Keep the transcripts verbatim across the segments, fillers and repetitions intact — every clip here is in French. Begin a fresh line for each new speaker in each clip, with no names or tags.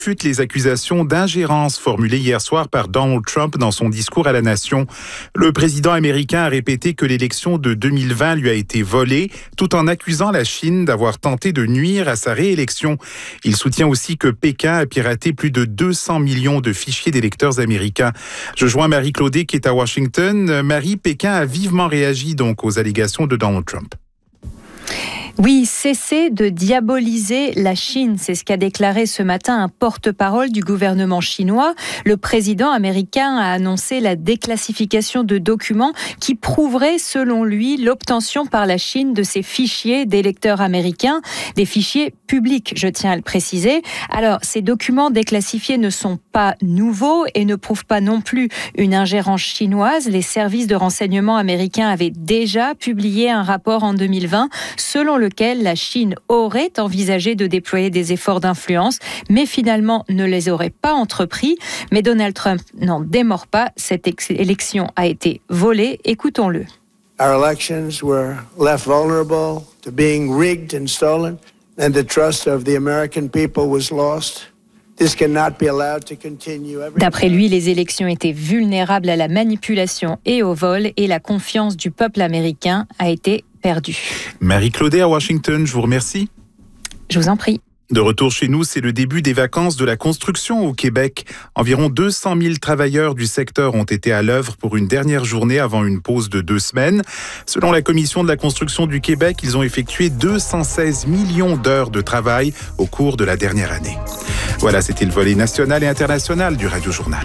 réfute les accusations d'ingérence formulées hier soir par Donald Trump dans son discours à la nation. Le président américain a répété que l'élection de deux mille vingt lui a été volée, tout en accusant la Chine d'avoir tenté de nuire à sa réélection. Il soutient aussi que Pékin a piraté plus de deux cents millions de fichiers d'électeurs américains. Je joins Marie Claudet qui est à Washington. Marie, Pékin a vivement réagi donc aux allégations de Donald Trump.
Oui, cessez de diaboliser la Chine, c'est ce qu'a déclaré ce matin un porte-parole du gouvernement chinois. Le président américain a annoncé la déclassification de documents qui prouveraient, selon lui, l'obtention par la Chine de ces fichiers d'électeurs américains, des fichiers publics, je tiens à le préciser. Alors, ces documents déclassifiés ne sont pas nouveaux et ne prouvent pas non plus une ingérence chinoise. Les services de renseignement américains avaient déjà publié un rapport en deux mille vingt, selon lequel la Chine aurait envisagé de déployer des efforts d'influence, mais finalement ne les aurait pas entrepris. Mais Donald Trump n'en démord pas. Cette ex- élection a été volée. Écoutons-le.
Our elections were left vulnerable to being rigged and stolen, and the trust of the American people was lost. This cannot be allowed to continue.
D'après lui, les élections étaient vulnérables à la manipulation et au vol, et la confiance du peuple américain a été perdue.
Marie Claudet à Washington, je vous remercie.
Je vous en prie.
De retour chez nous, c'est le début des vacances de la construction au Québec. Environ deux cent mille travailleurs du secteur ont été à l'œuvre pour une dernière journée avant une pause de deux semaines. Selon la Commission de la construction du Québec, ils ont effectué deux cent seize millions d'heures de travail au cours de la dernière année. Voilà, c'était le volet national et international du Radio Journal.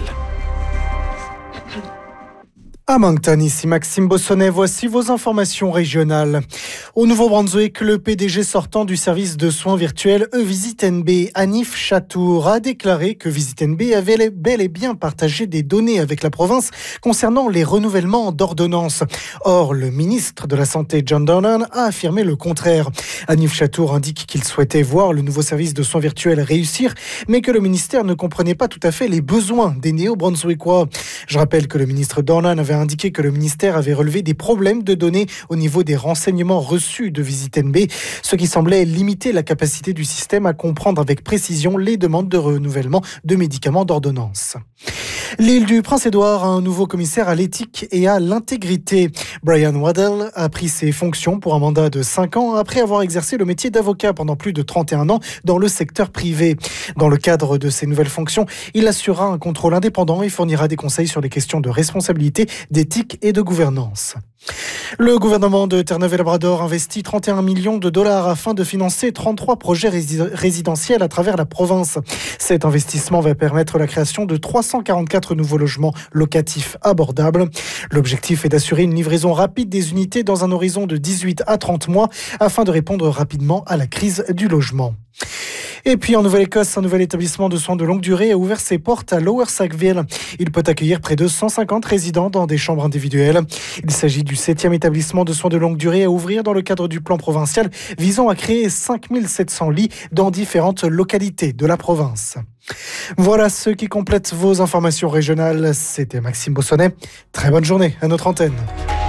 À Moncton, ici Maxime Bossonnet, voici vos informations régionales. Au Nouveau-Brunswick, le P D G sortant du service de soins virtuels eVisitNB, Hanif Chatour, a déclaré que VisitNB avait bel et bien partagé des données avec la province concernant les renouvellements d'ordonnances. Or, le ministre de la Santé, John Donnan, a affirmé le contraire. Hanif Chatour indique qu'il souhaitait voir le nouveau service de soins virtuels réussir, mais que le ministère ne comprenait pas tout à fait les besoins des néo-brunswickois. Je rappelle que le ministre Donnan avait indiqué que le ministère avait relevé des problèmes de données au niveau des renseignements reçus de VisitNB, ce qui semblait limiter la capacité du système à comprendre avec précision les demandes de renouvellement de médicaments d'ordonnance. L'île du Prince-Édouard a un nouveau commissaire à l'éthique et à l'intégrité. Brian Waddell a pris ses fonctions pour un mandat de cinq ans après avoir exercé le métier d'avocat pendant plus de trente et un ans dans le secteur privé. Dans le cadre de ses nouvelles fonctions, il assurera un contrôle indépendant et fournira des conseils sur les questions de responsabilité, d'éthique et de gouvernance. Le gouvernement de Terre-Neuve-et-Labrador investit trente et un millions de dollars afin de financer trente-trois projets rési- résidentiels à travers la province. Cet investissement va permettre la création de trois cent quarante-quatre nouveaux logements locatifs abordables. L'objectif est d'assurer une livraison rapide des unités dans un horizon de dix-huit à trente mois afin de répondre rapidement à la crise du logement. Et puis en Nouvelle-Écosse, un nouvel établissement de soins de longue durée a ouvert ses portes à Lower Sackville. Il peut accueillir près de cent cinquante résidents dans des chambres individuelles. Il s'agit du septième établissement de soins de longue durée à ouvrir dans le cadre du plan provincial visant à créer cinq mille sept cents lits dans différentes localités de la province. Voilà ce qui complète vos informations régionales. C'était Maxime Bossonnet. Très bonne journée à notre antenne.